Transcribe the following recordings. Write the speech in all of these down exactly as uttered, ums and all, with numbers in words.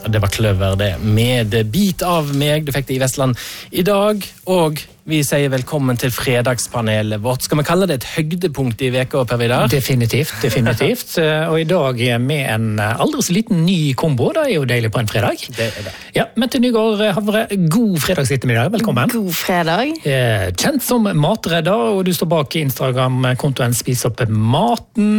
Det var kløver det, med bit av meg, du fikk det i Vestland i dag, og vi sier velkommen til fredagspanelet vårt. Skal vi kalle det et høydepunkt i veka, Per Vidar? Definitivt, definitivt. Og i dag med en aldri så liten ny kombo, det er jo deilig på en fredag. Det er det. Ja, Mette Nygaard Havre, god fredagsettermiddag, velkommen. God fredag. Kjent som matredder, og du står bak Instagram-kontoen Spis opp maten.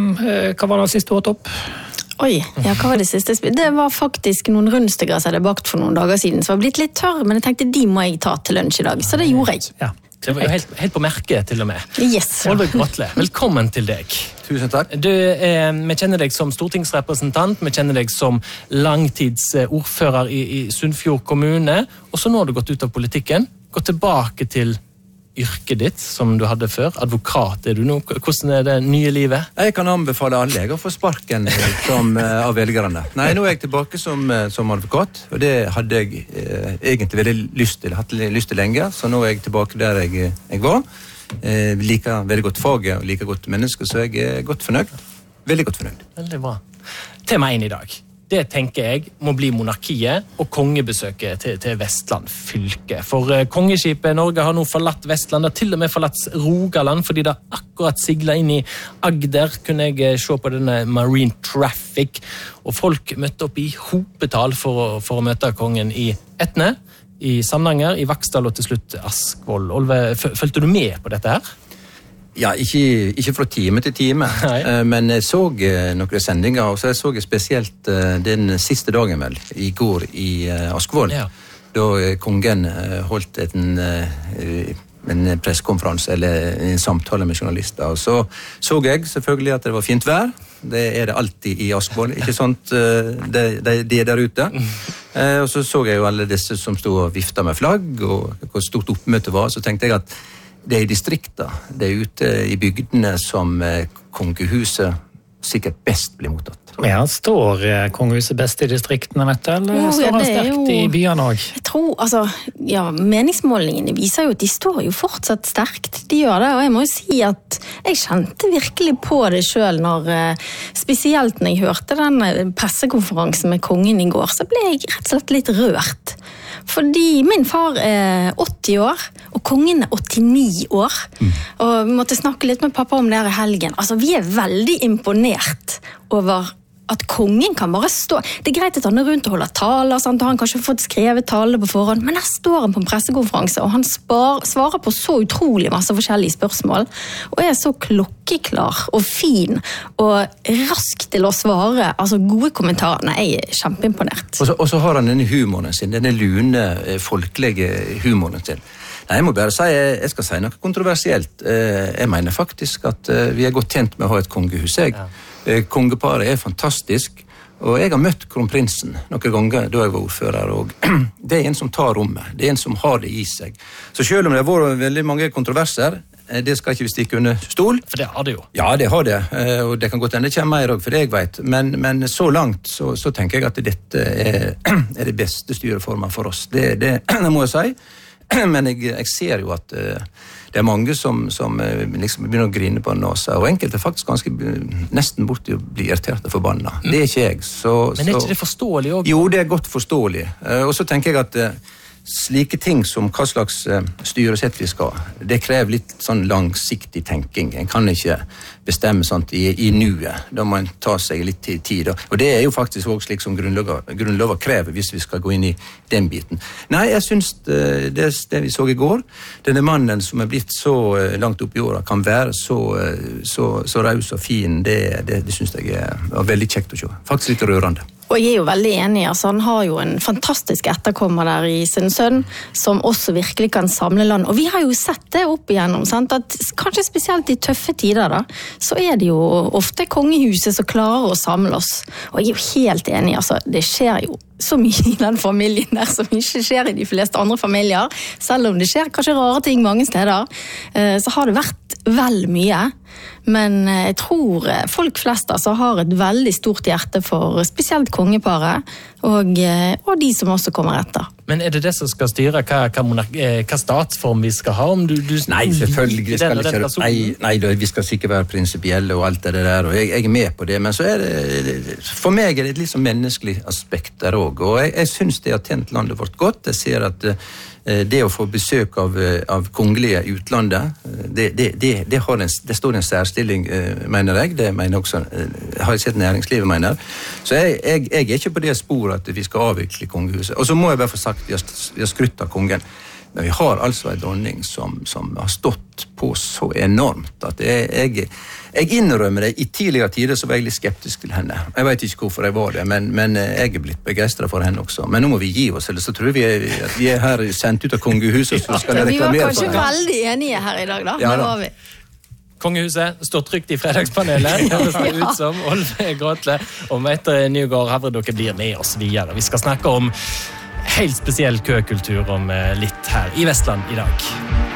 Hva var det siste du åt opp? Oi, ja, hva var det siste? Det var faktisk noen rundstykker jeg hadde bakt for noen dager siden, så var blitt litt tørr, men jeg tenkte de må jeg ta til lunsj i dag, så det gjorde jeg. Ja, det var jo helt, helt på merket til og med. Yes. Olvik Grotle, velkommen til deg. Tusen takk. Du, eh, vi kjenner deg som stortingsrepresentant, vi kjenner deg som langtidsordfører i, i Sunnfjord kommune, og så nå har du gått ut av politikken, gått tilbake til yrket ditt, som du hadde før. Advokat er du nå. Hvordan er det nye livet? Jeg kan anbefale alle jeg å få sparken som, uh, av velgerne. Nei, nå er jeg tilbake som, uh, som advokat, og det hadde jeg uh, egentlig veldig lyst til. Hatt lyst til lenge, så nå er jeg tilbake der jeg, jeg var. Uh, liker veldig godt faget og liker godt mennesker, så jeg er godt fornøyd. Veldig godt fornøyd. Veldig bra. Tema én i dag. Det tenker jeg må bli monarkiet og kongebesøket til, til Vestland fylke. For uh, kongeskipet Norge har nå forlatt Vestland, det har til og med forlatt Rogaland, fordi det akkurat siglet inn i Agder, kunne jeg uh, se på denne Marine Traffic, og folk møtte opp i hopetall for å, for å møte kongen i Etne, i Samnanger, i Vaksdal og til slutt Askvoll. Olve, følte du med på dette her? Ja, ikke, ikke fra time til time, uh, men jeg så uh, noen sendinger, og så jeg så spesielt uh, den siste dagen vel, i går i uh, Askvoll, ja. Da uh, kongen uh, holdt en, uh, en pressekonferanse, eller en samtale med journalister, og så så jeg selvfølgelig at det var fint vær. Det er det alltid i Askvoll, ikke sånt uh, det, det, det er der ute. Uh, og så så jeg jo alle disse som stod og vifta med flagg, og hvor stort oppmøte var, så tenkte jeg at det er i distrikta, det er ute i bygdene som kongehuset sikkert best blir mottatt. Ja, står kongehuset best i distriktene, Mette, eller jo, står han ja, sterkt jo, i byene også? Jeg tror, altså, ja, meningsmålingene viser jo at de står jo fortsatt sterkt. De gjør det, og jeg må jo si at jeg kjente virkelig på det selv når, spesielt når jeg hørte den pressekonferansen med kongen i går, så ble jeg rett og slett litt rørt. Fordi min far er åtti år, og kongen er åttini år. Mm. Og vi måtte snakke litt med pappa om det her i helgen. Altså, vi er veldig imponert over at kongen kan bare stå. Det er greit at han er rundt og holder taler, sant? Og han har kanskje fått skrevet taler på forhånd, men der står han på en pressekonferanse, og han spar, svarer på så utrolig masse forskjellige spørsmål, og er så klokkeklar og fin, og rask til å svare, altså gode kommentarer. Nei, jeg er kjempeimponert. Og så, og så har han denne humoren sin, denne lune, folkelige humoren sin. Nei, jeg må bare si, jeg skal si noe kontroversielt. Jeg mener faktisk at vi er godt tjent med å ha et kongehus, jeg. Ja. Kongeparet er fantastisk, og jeg har møtt kronprinsen noen ganger da jeg var ordfører, og det er en som tar rommet, det er en som har det i seg. Så selv om det har vært veldig mange kontroverser, det skal ikke vi stikke under stol. For det har det jo. Ja, det har det, og det kan godt ende komme mer også, for det jeg vet. Men, men så langt så, så tenker jeg at dette er, er det beste styreformen for oss. Det, det, det må jeg si. Men jeg, jeg ser jo at uh, det er mange som, som uh, liksom begynner å grine på nåsa, og enkelte er faktisk ganske uh, nesten borti å bli irritert og forbanna. Mm. Det er ikke jeg. Så, Men er så, ikke det forståelig også? Jo, det er godt forståelig. Uh, og så tenker jeg at uh, slike ting som hva slags uh, styresett vi skal, det krever litt sånn langsiktig tenking. En kan ikke bestemme sånt i, i nuet. Da må en ta seg litt tid. Og det er jo faktisk også slik som grunnloven krever hvis vi skal gå inn i den biten. Nei, jeg synes det, det, det vi så i går, denne mannen som er blitt så langt opp i året, kan være så, så, så raus og fin, det, det, det synes jeg er veldig kjekt å se. Faktisk litt rørende. Og jeg er jo veldig enig, altså han har jo en fantastisk etterkommer der i sin sønn, som også virkelig kan samle land. Og vi har jo sett det opp igjennom, sant? At kanskje spesielt i tøffe tider da, så er det jo ofte kongehuset som klarer å samle oss. Og jeg er jo helt enig, altså det skjer jo så mye i den familien der som ikke skjer i de fleste andre familier. Selv om det skjer kanskje rare ting mange steder, så har det vært vel mye. Men jeg tror folk flest altså har et veldig stort hjerte for spesielt kongeparet, og, og de som også kommer etter. Men er det det som skal styre hva, hva, monark, hva statsform vi skal ha? Om du, du, nei, selvfølgelig. Vi skal, ikke, nei, nei, vi skal sikkert være prinsipielle og alt det der, og jeg, jeg er med på det, men så er det, for meg er det et litt sånn menneskelig aspekt der også, og jeg, jeg synes det har tjent landet vårt godt. Jeg ser at uh, det å få besøk av, av kongelige i utlandet, det, det, det, det, har en, det står en særstilling, uh, mener jeg, det mener også, uh, har jeg sett næringslivet mener. Så jeg, jeg, jeg er ikke på det sporet at vi skal avvikle kongehuset. Og så må jeg bare få sagt, vi har, vi har skrytt av kongen, men vi har altså en dronning som, som har stått på så enormt at jeg, jeg, jeg innrømmer det. I tidligere tider så var jeg litt skeptisk til henne. Jeg vet ikke hvorfor jeg var det, men, men jeg er blitt begeistret for henne også. Men nå må vi gi oss, eller så tror vi er, at vi er her sendt ut av kongehuset, så skal jeg reklamere for henne. Vi var kanskje veldig enige her i dag da, ja, det da. var vi. Kongehuset står trygt i fredagspanelet. Det ser ut som Olve Gråtle og Mette Nygaard Havredøkke blir med oss videre. Vi skal snakke om helt spesiell køkultur om litt her i Vestland i dag.